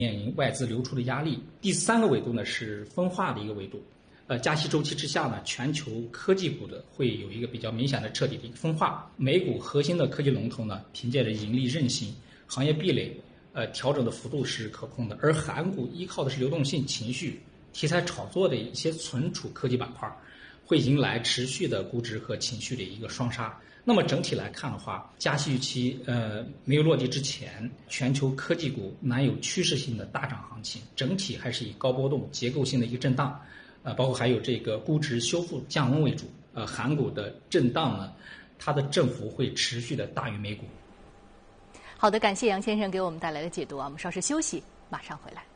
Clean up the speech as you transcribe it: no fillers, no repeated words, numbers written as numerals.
面临外资流出的压力。第三个维度呢是分化的一个维度。加息周期之下呢，全球科技股的会有一个比较明显的彻底的一个分化。美股核心的科技龙头呢，凭借着盈利韧性、行业壁垒，调整的幅度是可控的。而韩股依靠的是流动性、情绪、题材炒作的一些存储科技板块，会迎来持续的估值和情绪的一个双杀。那么整体来看的话，加息预期没有落地之前，全球科技股难有趋势性的大涨行情，整体还是以高波动、结构性的一个震荡，包括还有这个估值修复降温为主。韩股的震荡呢，它的振幅会持续的大于美股。 好的，感谢杨先生给我们带来的解读啊，我们稍事休息，马上回来。